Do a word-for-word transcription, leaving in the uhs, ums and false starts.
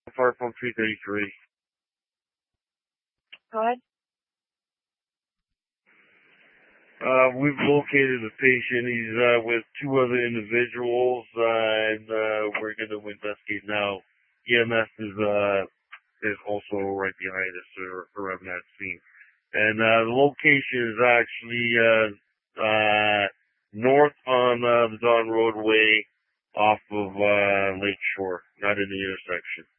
Fire Pump three thirty-three. Go ahead. Uh, we've located the patient. He's uh, with two other individuals, uh, and uh, we're going to investigate now. E M S is uh, is also right behind us, or around that scene. And uh, the location is actually uh, uh, north on uh, the Don Roadway off of uh, Lake Shore, not in the intersection.